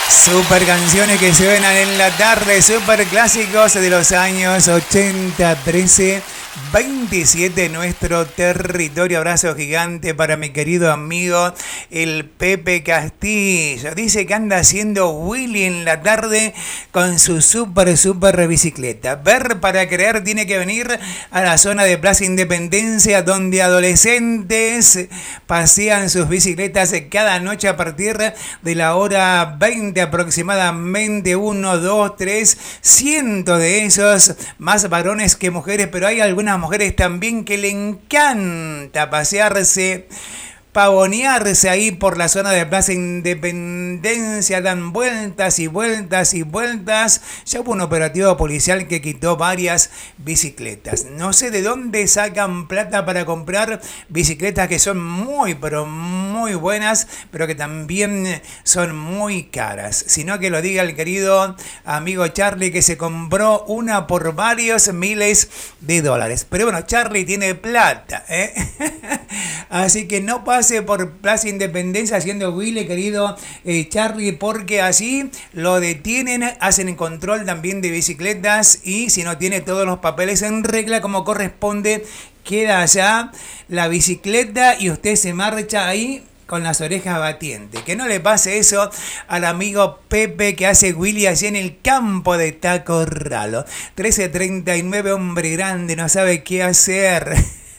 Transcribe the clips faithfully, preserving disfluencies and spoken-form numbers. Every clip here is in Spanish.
Super canciones que suenan en la tarde, super clásicos de los años ochenta, trece, veintisiete, nuestro territorio. Abrazo gigante para mi querido amigo el Pepe Castillo. Dice que anda haciendo Willy en la tarde con su super super bicicleta. Ver para creer tiene que venir a la zona de Plaza Independencia, donde adolescentes pasean sus bicicletas cada noche a partir de la hora veinte aproximadamente. Uno, dos, tres, cientos de esos, más varones que mujeres, pero hay algunas mujeres también que le encanta pasearse, pavonearse ahí por la zona de Plaza Independencia, dan vueltas y vueltas y vueltas. Ya hubo un operativo policial que quitó varias bicicletas. No sé de dónde sacan plata para comprar bicicletas que son muy, pero muy buenas, pero que también son muy caras. Sino que lo diga el querido amigo Charlie, que se compró una por varios miles de dólares. Pero bueno, Charlie tiene plata, ¿eh? Así que no pasa por Plaza Independencia haciendo Willy, querido eh, Charlie, porque así lo detienen, hacen el control también de bicicletas y si no tiene todos los papeles en regla como corresponde, queda allá la bicicleta y usted se marcha ahí con las orejas batientes. Que no le pase eso al amigo Pepe que hace Willy allí en el campo de Tacorralo. trece treinta y nueve, hombre grande, no sabe qué hacer.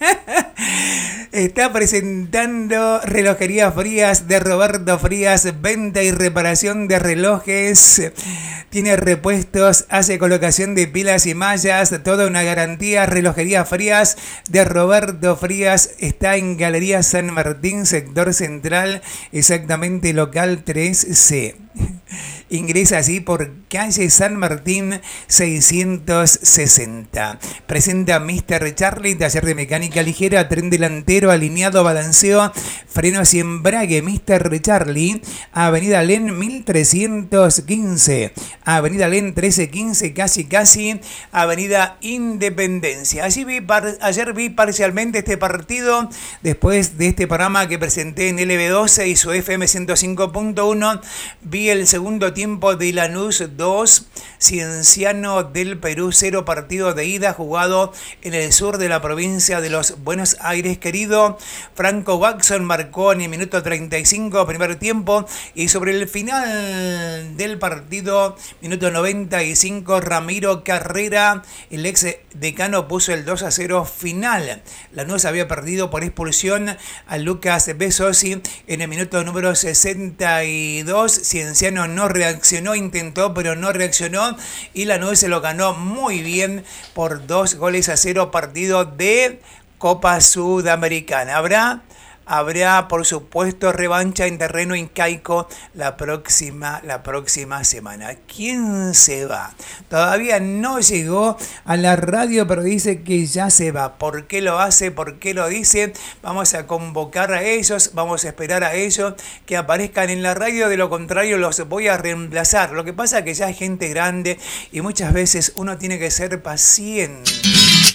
Está presentando Relojería Frías de Roberto Frías, venta y reparación de relojes, tiene repuestos, hace colocación de pilas y mallas, toda una garantía. Relojería Frías de Roberto Frías está en Galería San Martín, sector central, exactamente local tres C. Ingresa así por calle San Martín seiscientos sesenta. Presenta mister Charlie, taller de mecánica ligera, tren delantero, alineado, balanceo, frenos y embrague. mister Charlie, Avenida Len mil trescientos quince, Avenida Len trece quince, casi casi, Avenida Independencia. Allí vi par- ayer vi parcialmente este partido, después de este programa que presenté en L B doce y su F M ciento cinco punto uno, vi el segundo tiempo de Lanús dos, Cienciano del Perú cero, partido de ida jugado en el sur de la provincia de los Buenos Aires. Querido Franco Watson marcó en el minuto treinta y cinco, primer tiempo, y sobre el final del partido, minuto noventa y cinco, Ramiro Carrera, el ex decano, puso el dos a cero final. Lanús había perdido por expulsión a Lucas Besosi en el minuto número sesenta y dos. Cienciano no reaccionó, intentó pero no reaccionó y Lanús se lo ganó muy bien por dos goles a cero, partido de Copa Sudamericana. Habrá Habrá, por supuesto, revancha en terreno incaico la próxima, la próxima semana. ¿Quién se va? Todavía no llegó a la radio, pero dice que ya se va. ¿Por qué lo hace? ¿Por qué lo dice? Vamos a convocar a ellos, vamos a esperar a ellos que aparezcan en la radio. De lo contrario, los voy a reemplazar. Lo que pasa es que ya hay gente grande y muchas veces uno tiene que ser paciente.